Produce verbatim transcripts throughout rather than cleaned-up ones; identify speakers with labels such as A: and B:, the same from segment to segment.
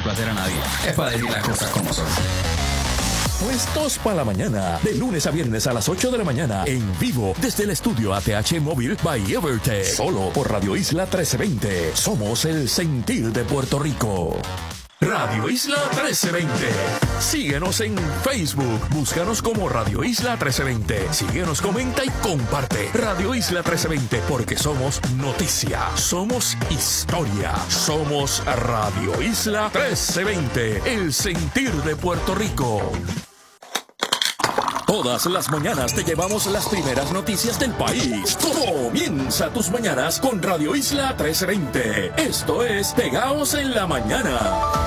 A: complacer a nadie. Es para decir las cosas como son.
B: Puestos para la mañana, de lunes a viernes a las ocho de la mañana, en vivo desde el estudio A T H Móvil by Evertech, solo por Radio Isla trece veinte. Somos el sentir de Puerto Rico. Radio Isla trece veinte. Síguenos en Facebook, búscanos como Radio Isla trece veinte. Síguenos, comenta y comparte. Radio Isla trece veinte, porque somos noticia, somos historia, somos Radio Isla trece veinte, el sentir de Puerto Rico. Todas las mañanas te llevamos las primeras noticias del país. Comienza tus mañanas con Radio Isla trece veinte. Esto es Pegados en la Mañana.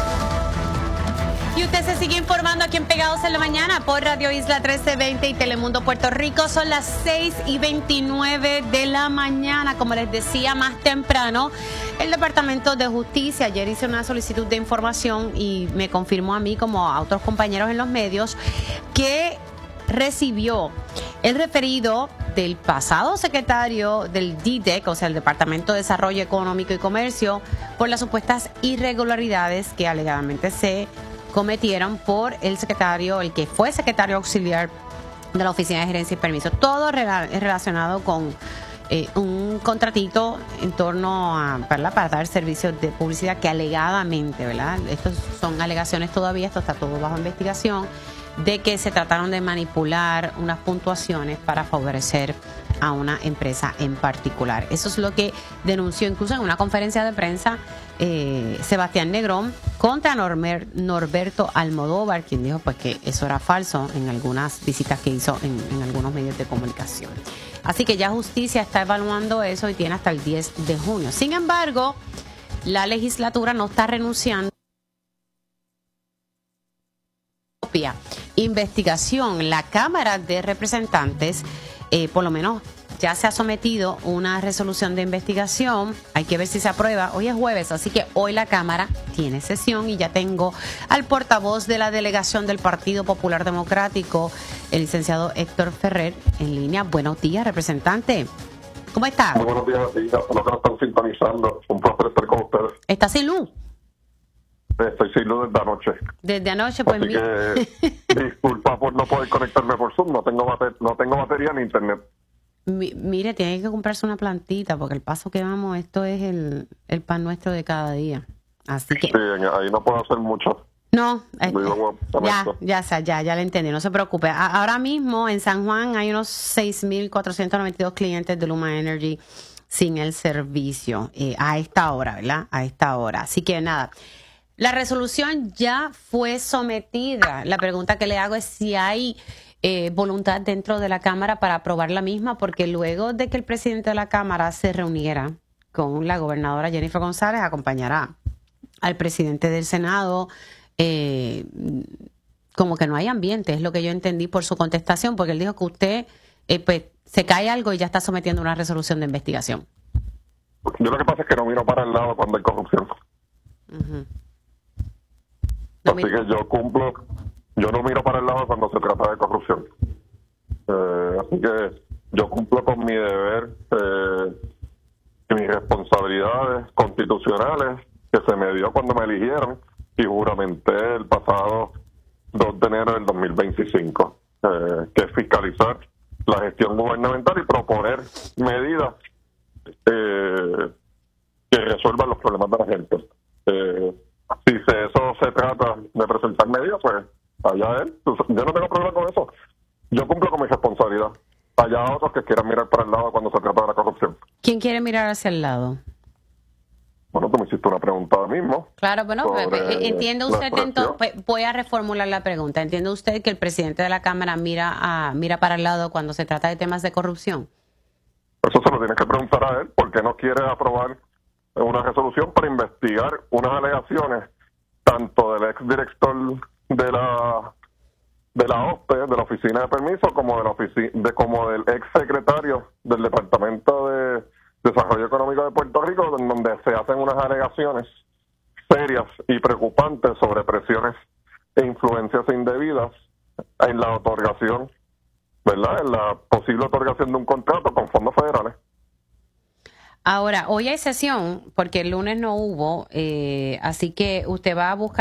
C: Y usted se sigue informando aquí en Pegados en la Mañana por Radio Isla trece veinte y Telemundo Puerto Rico. Son las seis y veintinueve de la mañana. Como les decía más temprano, el Departamento de Justicia ayer hizo una solicitud de información y me confirmó a mí, como a otros compañeros en los medios, que recibió el referido del pasado secretario del D D E C, o sea, el Departamento de Desarrollo Económico y Comercio, por las supuestas irregularidades que alegadamente se cometieron por el secretario, el que fue secretario auxiliar de la Oficina de Gerencia y Permiso. Todo rela- relacionado con eh, un contratito en torno a, ¿verdad?, para dar servicios de publicidad que alegadamente, ¿verdad? Estos son alegaciones todavía, esto está todo bajo investigación, de que se trataron de manipular unas puntuaciones para favorecer a una empresa en particular. Eso es lo que denunció incluso en una conferencia de prensa eh, Sebastián Negrón contra Normer, Norberto Almodóvar, quien dijo pues que eso era falso en algunas visitas que hizo en, en algunos medios de comunicación. Así que ya justicia está evaluando eso y tiene hasta el diez de junio. Sin embargo, la legislatura no está renunciando a la investigación. La Cámara de Representantes, eh, por lo menos ya se ha sometido una resolución de investigación. Hay que ver si se aprueba. Hoy es jueves, así que hoy la Cámara tiene sesión y ya tengo al portavoz de la delegación del Partido Popular Democrático, el licenciado Héctor Ferrer, en línea. Buenos días, representante. ¿Cómo está?
D: Muy buenos días a ti, a los que nos están sintonizando. Un placer estar con ustedes.
C: ¿Está sin luz?
D: Estoy sin luz desde anoche.
C: Desde anoche, pues...
D: Así
C: mi...
D: que, disculpa por no poder conectarme por Zoom. No tengo, bater- no tengo batería ni internet.
C: Mi, mire, tiene que comprarse una plantita, porque el paso que vamos, esto es el, el pan nuestro de cada día. Así que...
D: Sí, ahí no puedo hacer mucho.
C: No, eh,
D: Vivo en
C: ya,
D: esto.
C: ya, ya, ya, ya le entendí, no se preocupe. A- ahora mismo en San Juan hay unos seis mil cuatrocientos noventa y dos clientes de Luma Energy sin el servicio eh, a esta hora, ¿verdad? A esta hora. Así que nada, la resolución ya fue sometida. La pregunta que le hago es si hay eh, voluntad dentro de la Cámara para aprobar la misma, porque luego de que el presidente de la Cámara se reuniera con la gobernadora Jennifer González, acompañará al presidente del Senado. Eh, como que no hay ambiente, es lo que yo entendí por su contestación, porque él dijo que usted eh, pues se cae algo y ya está sometiendo una resolución de investigación.
D: Yo lo que pasa es que no miro para el lado cuando hay corrupción.
C: Uh-huh. No,
D: Así
C: mi...
D: que yo cumplo, yo no miro para el lado cuando se trata de corrupción. Eh, así que yo cumplo con mi deber eh, y mis responsabilidades constitucionales que se me dio cuando me eligieron y juramenté el pasado dos de enero del dos mil veinticinco, eh, que es fiscalizar la gestión gubernamental y proponer medidas eh, que resuelvan los problemas de la gente. Eh, si se, eso se trata de presentar medidas, pues allá él. Yo no tengo problema con eso. Yo cumplo con mi responsabilidad. Allá otros que quieran mirar para el lado cuando se trata de la corrupción.
C: ¿Quién quiere mirar hacia el lado?
D: Bueno, tú me hiciste una pregunta ahora mismo.
C: Claro, bueno,
D: sobre
C: entiende
D: la
C: usted, ento- pues, voy a reformular la pregunta. ¿Entiende usted que el presidente de la Cámara mira a, mira para el lado cuando se trata de temas de corrupción?
D: Eso se lo tienes que preguntar a él, porque no quiere aprobar una resolución para investigar unas alegaciones tanto del exdirector de la de la O P E, de la Oficina de Permiso, como de la ofici- de como del exsecretario del Departamento de Desarrollo Económico de Puerto Rico, en donde se hacen unas alegaciones serias y preocupantes sobre presiones e influencias indebidas en la otorgación, ¿verdad? En la posible otorgación de un contrato con fondos federales.
C: Ahora, hoy hay sesión, porque el lunes no hubo, eh, así que usted va a buscar